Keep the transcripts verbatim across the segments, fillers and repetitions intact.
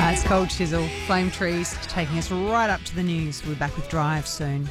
Uh, it's Cold Chisel, Flame Trees, taking us right up to the news. We're back with Drive soon.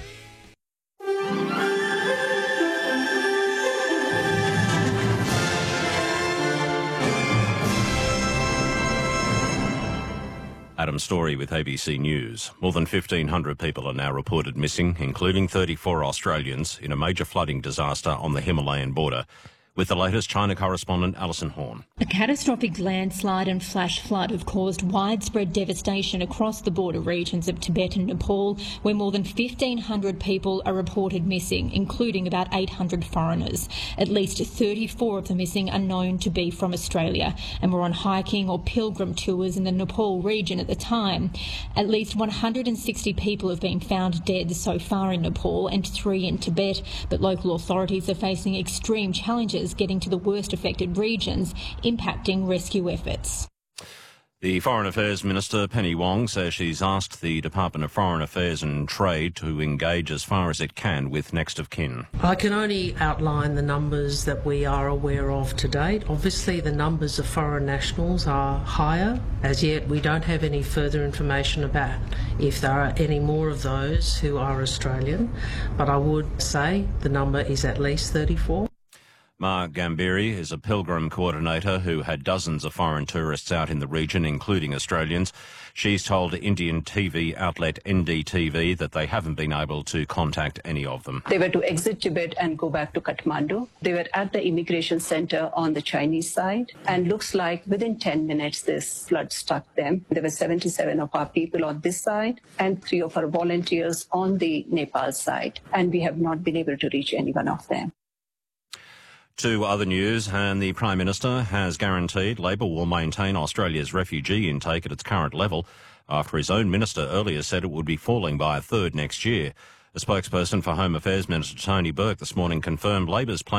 Adam Story with A B C News. More than fifteen hundred people are now reported missing, including thirty-four Australians, in a major flooding disaster on the Himalayan border. With the latest, China correspondent Alison Horn. A catastrophic landslide and flash flood have caused widespread devastation across the border regions of Tibet and Nepal, where more than fifteen hundred people are reported missing, including about eight hundred foreigners. At least thirty-four of the missing are known to be from Australia and were on hiking or pilgrim tours in the Nepal region at the time. At least one hundred sixty people have been found dead so far in Nepal and three in Tibet, but local authorities are facing extreme challenges getting to the worst affected regions, impacting rescue efforts. The Foreign Affairs Minister, Penny Wong, says she's asked the Department of Foreign Affairs and Trade to engage as far as it can with next of kin. I can only outline the numbers that we are aware of to date. Obviously, the numbers of foreign nationals are higher. As yet, we don't have any further information about if there are any more of those who are Australian, but I would say the number is at least thirty-four. Mark Gambiri is a pilgrim coordinator who had dozens of foreign tourists out in the region, including Australians. She's told Indian T V outlet N D T V that they haven't been able to contact any of them. They were to exit Tibet and go back to Kathmandu. They were at the immigration center on the Chinese side, and looks like within ten minutes this flood struck them. There were seventy-seven of our people on this side and three of our volunteers on the Nepal side, and we have not been able to reach any one of them. To other news, and the Prime Minister has guaranteed Labor will maintain Australia's refugee intake at its current level after his own minister earlier said it would be falling by a third next year. A spokesperson for Home Affairs Minister Tony Burke this morning confirmed Labor's plan